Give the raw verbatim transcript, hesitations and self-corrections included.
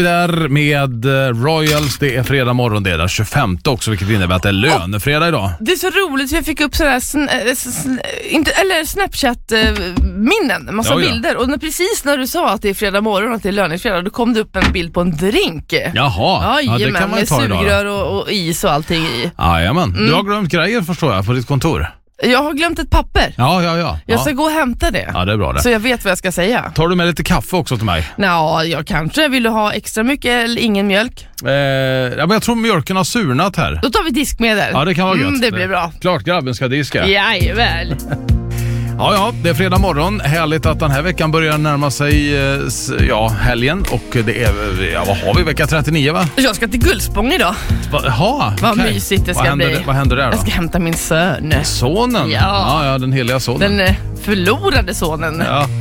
Där med Royals, det är fredag morgon, det är den tjugofemte också, vilket innebär att det är lönefredag idag. Det är så roligt, för jag fick upp sådär sn- sn- inte, eller Snapchat-minnen, massa Ja, ja. bilder. Och när, precis när du sa att det är fredag morgon och att det är lönefredag, då kom det upp en bild på en drink. Jaha, ja, det kan man med ta idag. sugrör och, och is och allting i. Jajamän, mm. Du har glömt grejer förstår jag på ditt kontor. Jag har glömt ett papper. Ja, ja, ja. Jag ja. ska gå och hämta det. Ja, det är bra det. Så jag vet vad jag ska säga. Tar du med lite kaffe också till mig? Nå, jag kanske. Vill du ha extra mycket eller ingen mjölk? Eh, ja, men jag tror mjölken har surnat här. Då tar vi diskmedel. Ja, det kan vara mm, gött. Det blir bra. Klart grabben ska diska. Jajväl. Ja, ja, det är fredag morgon. Härligt att den här veckan börjar närma sig ja, helgen. Och det är, ja, vad har vi? Vecka trettionio, va? Jag ska till Gullspång idag. Va, jaha, Vad okay. mysigt det ska vad händer, bli. Vad händer där då? Jag ska hämta min son. Sonen? Ja. Ja, ja, den heliga sonen. Den förlorade sonen. Ja.